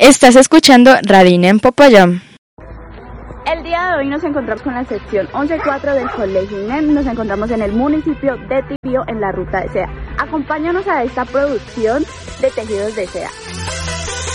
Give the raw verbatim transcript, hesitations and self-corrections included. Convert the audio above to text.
Estás escuchando Radina en Popayán. El día de hoy nos encontramos con la sección once cuatro del Colegio I N E M. Nos encontramos en el municipio de Tibío, en la ruta de seda. Acompáñanos a esta producción de tejidos de seda.